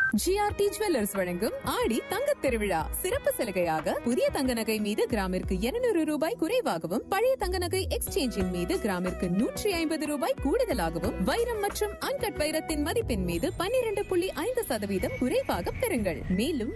GRT jewellers வழங்கும் ஆடி தங்கத் திருவிழா சிறப்பு சலுகையாக புதிய தங்க நகை மீது கிராமிற்கு 200 ரூபாய் குறைவாகவும் பழைய தங்க நகை எக்ஸ்சேஞ்சின் மீது கிராமிற்கு 150 ரூபாய் கூடுதலாகவும் வைரம் மற்றும் அன்கட் வைரத்தின் மதிப்பின் மீது 12.5% குறைவாக பெறுங்கள். மேலும்